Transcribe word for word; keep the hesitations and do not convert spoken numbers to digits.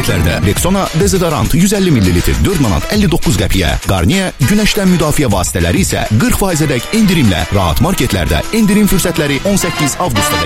marketlərdə Rexona dezodorant yüz əlli millilitr dörd manat əlli doqquz qəpiyə, Garnier günəşdən müdafiə vasitələri isə qırx faizədək endirimlə Rahat marketlərdə endirim fürsətləri on səkkiz avqustda.